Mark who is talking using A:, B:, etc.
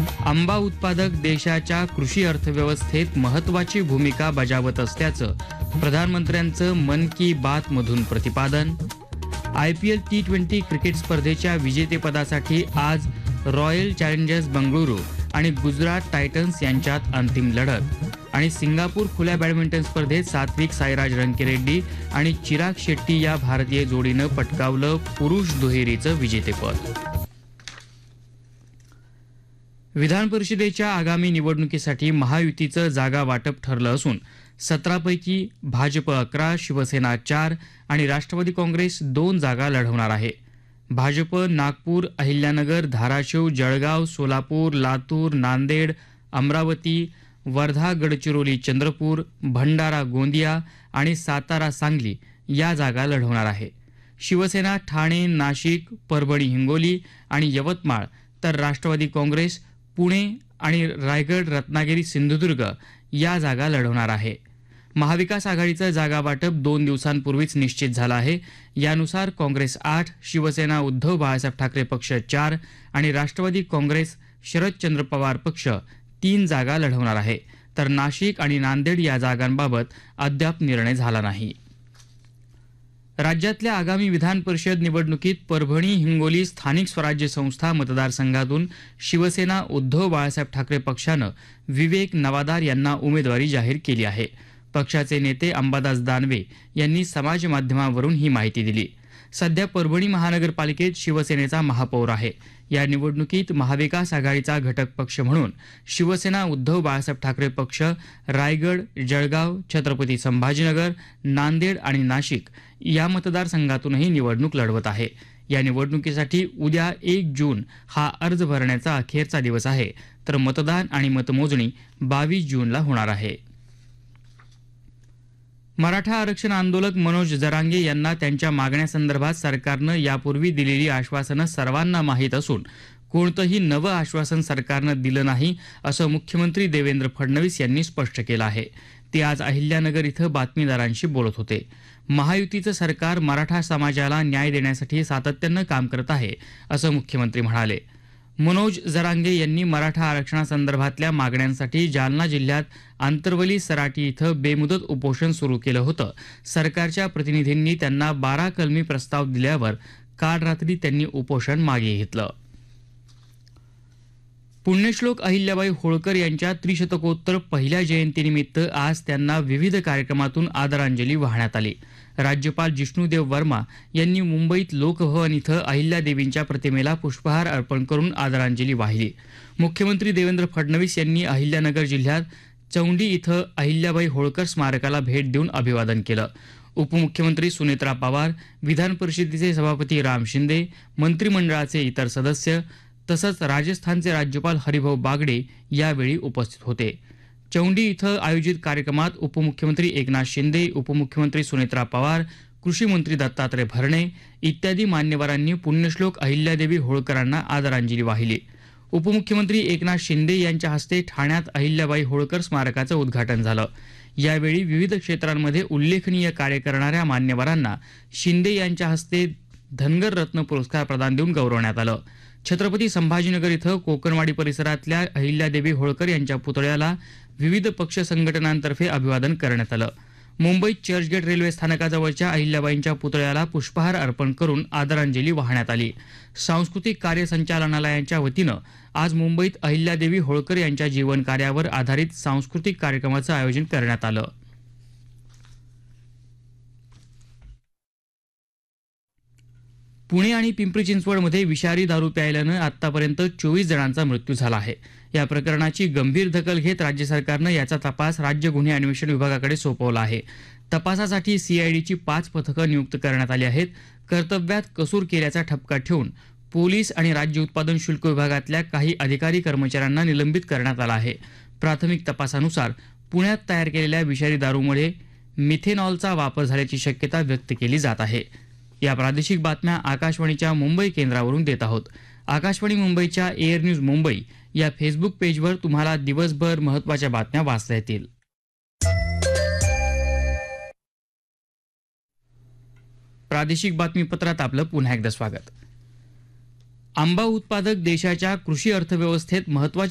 A: आंबा उत्पादक देशाच्या कृषी अर्थव्यवस्थेत महत्त्वाची भूमिका बजावत असल्याचं प्रधानमंत्र्यांचं मन की बात मधून प्रतिपादन. IPL T20 क्रिकेट स्पर्धेच्या विजेतेपदासाठी आज रॉयल चॅलेंजर्स बंगळुरू आणि गुजरात टायटन्स यांच्यात अंतिम लढत. आणि सिंगापूर खुल्या बॅडमिंटन स्पर्धेत सात्विक साईराज रंकीरेड्डी आणि चिराग शेट्टी या भारतीय जोडीनं पटकावलं पुरुष दुहेरीचं विजेतेपद. विधान परिषदेच्या आगामी निवडणुकीसाठी महायुतीचं जागा वाटप ठरलं असून 17 पैकी भाजप 11, शिवसेना 4 आणि राष्ट्रवादी काँग्रेस 2 जागा लढवणार आहे. भाजप नागपूर, अहिल्यानगर, धाराशिव, जळगाव, सोलापूर, लातूर, नांदेड, अमरावती, वर्धा, गडचिरोली, चंद्रपूर, भंडारा, गोंदिया आणि सातारा, सांगली या जागा लढवणार आहे. शिवसेना ठाणे, नाशिक, परभणी, हिंगोली आणि यवतमाळ तर राष्ट्रवादी काँग्रेस पुणे आणि रायगड, रत्नागिरी, सिंधुदुर्ग या जागा लढवणार आहे. महाविकास आघाडीचं जागा वाटप 2 दिवसांपूर्वीच निश्चित झालं आहे. यानुसार काँग्रेस 8, शिवसेना उद्धव बाळासाहेब ठाकरे पक्ष 4 आणि राष्ट्रवादी काँग्रेस शरदचंद्र पवार पक्ष 3 जागा लढवणार आहे. तर नाशिक आणि नांदेड या जागांबाबत अद्याप निर्णय झाला नाही. राज्यातल्या आगामी विधान परिषद निवडणुकीत परभणी, हिंगोली स्थानिक स्वराज्य संस्था मतदारसंघातून शिवसेना उद्धव बाळासाहेब ठाकरे पक्षानं विवेक नवादार यांना उमेदवारी जाहीर केली आहे. पक्षाचे नेते अंबादास दानवे यांनी समाज माध्यमावरून ही माहिती दिली. सध्या परभणी महानगरपालिकेत शिवसेनेचा महापौर आहे. या निवडणुकीत महाविकास आघाडीचा घटक पक्ष म्हणून शिवसेना उद्धव बाळासाहेब ठाकरे पक्ष रायगड, जळगाव, छत्रपती संभाजीनगर, नांदेड आणि नाशिक या मतदारसंघातूनही निवडणूक लढवत आहे. या निवडणुकीसाठी उद्या 1 जून हा अर्ज भरण्याचा अखेरचा दिवस आहे. तर मतदान आणि मतमोजणी 22 जूनला होणार आहे. मराठा आरक्षण आंदोलक मनोज जरांगे यांना त्यांच्या मागण्यासंदर्भात सरकारनं यापूर्वी दिलेली आश्वासनं सर्वांना माहीत असून कोणतंही नवं आश्वासन सरकारनं दिलं नाही असं मुख्यमंत्री देवेंद्र फडणवीस यांनी स्पष्ट केलं आहे. ते आज अहिल्यानगर इथं बातमीदारांशी बोलत होते. महायुतीचं सरकार मराठा समाजाला न्याय देण्यासाठी सातत्यानं काम करत आहे असं मुख्यमंत्री म्हणाले. मनोज जरांगे यांनी मराठा आरक्षणासंदर्भातल्या मागण्यांसाठी जालना जिल्ह्यात आंतरवली सराटी इथं बेमुदत उपोषण सुरू केलं होतं. सरकारच्या प्रतिनिधींनी त्यांना 12 कलमी प्रस्ताव दिल्यावर काल रात्री त्यांनी उपोषण मागे घेतलं. पुण्यश्लोक अहिल्याबाई होळकर यांच्या त्रिशतकोत्तर पहिल्या जयंतीनिमित्त आज त्यांना विविध कार्यक्रमातून आदरांजली वाहण्यात आली. राज्यपाल जिष्णुदेव वर्मा यांनी मुंबईत लोकभवन इथं अहिल्यादेवींच्या प्रतिमेला पुष्पहार अर्पण करून आदरांजली वाहिली. मुख्यमंत्री देवेंद्र फडणवीस यांनी अहिल्यानगर जिल्ह्यात चौंडी इथं अहिल्याबाई होळकर स्मारकाला भेट देऊन अभिवादन केलं. उपमुख्यमंत्री सुनेत्रा पवार, विधान परिषदेचे सभापती राम शिंदे, मंत्रिमंडळाचे इतर सदस्य तसंच राजस्थानचे राज्यपाल हरिभाऊ बागडे यावेळी उपस्थित होते. चौंडी इथं आयोजित कार्यक्रमात उपमुख्यमंत्री एकनाथ शिंदे, उपमुख्यमंत्री सुनेत्रा पवार, कृषी मंत्री दत्तात्रय भरणे इत्यादी मान्यवरांनी पुण्यश्लोक अहिल्यादेवी होळकरांना आदरांजली वाहिली. उपमुख्यमंत्री एकनाथ शिंदे यांच्या हस्ते ठाण्यात अहिल्याबाई होळकर स्मारकाचं उद्घाटन झालं. यावेळी विविध क्षेत्रांमध्ये उल्लेखनीय कार्य करणाऱ्या मान्यवरांना शिंदे यांच्या हस्ते धनगर रत्न पुरस्कार प्रदान देऊन गौरवण्यात आलं. छत्रपती संभाजीनगर इथं कोकणवाडी परिसरातल्या अहिल्यादेवी होळकर यांच्या पुतळ्याला विविध पक्ष संघटनांतर्फे अभिवादन करण्यात आलं. मुंबईत चर्चगेट रेल्वे स्थानकाजवळच्या अहिल्याबाईंच्या पुतळ्याला पुष्पहार अर्पण करून आदरांजली वाहण्यात आली. सांस्कृतिक कार्य संचालनालयाच्या वतीनं आज मुंबईत अहिल्यादेवी होळकर यांच्या जीवन कार्यावर आधारित सांस्कृतिक कार्यक्रमाचं आयोजन करण्यात आलं. पुणे आणि पिंपरी चिंचवडमध्ये विषारी दारू प्यायल्यानं आतापर्यंत 24 जणांचा मृत्यू झाला आहे. या प्रकरणाची गंभीर दखल घेत राज्य सरकारनं याचा तपास राज्य गुन्हे अन्वेषण विभागाकडे सोपवला आहे. तपासासाठी CIDची 5 पथकं नियुक्त करण्यात आली आहेत. कर्तव्यात कसूर केल्याचा ठपका ठेवून पोलीस आणि राज्य उत्पादन शुल्क विभागातल्या काही अधिकारी कर्मचाऱ्यांना निलंबित करण्यात आलं आहे. प्राथमिक तपासानुसार पुण्यात तयार केलेल्या विषारी दारूमध्ये मिथेनॉलचा वापर झाल्याची शक्यता व्यक्त केली जात आहे. या प्रादेशिक बातम्या आकाशवाणीच्या मुंबई केंद्रावरून देत आहोत. आकाशवाणी मुंबईच्या एअर न्यूज मुंबई या फेसबुक पेजवर तुम्हाला दिवसभर महत्त्वाच्या बातम्या वाचता येतील. प्रादेशिक बातमीपत्रात आपलं पुन्हा एकदा स्वागत. आंबा उत्पादक देशाच्या कृषी अर्थव्यवस्थेत महत्त्वाची